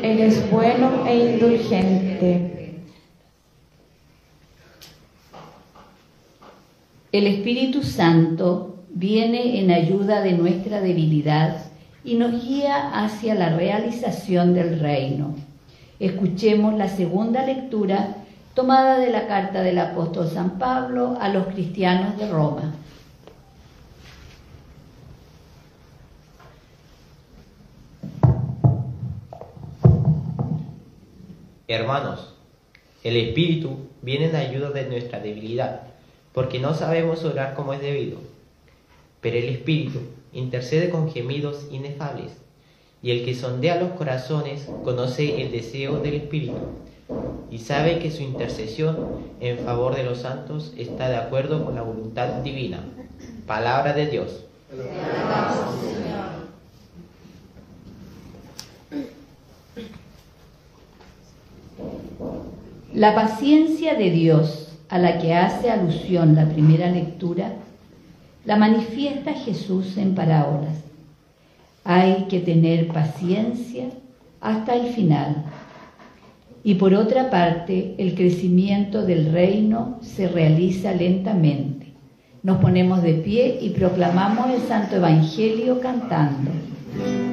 Eres bueno e indulgente. El Espíritu Santo viene en ayuda de nuestra debilidad y nos guía hacia la realización del reino. Escuchemos la segunda lectura tomada de la carta del apóstol San Pablo a los cristianos de Roma. Hermanos, el Espíritu viene en ayuda de nuestra debilidad, porque no sabemos orar como es debido. Pero el Espíritu intercede con gemidos inefables, y el que sondea los corazones conoce el deseo del Espíritu, y sabe que su intercesión en favor de los santos está de acuerdo con la voluntad divina. Palabra de Dios. La paciencia de Dios a la que hace alusión la primera lectura la manifiesta Jesús en parábolas. Hay que tener paciencia hasta el final. Y por otra parte, el crecimiento del reino se realiza lentamente. Nos ponemos de pie y proclamamos el Santo Evangelio cantando.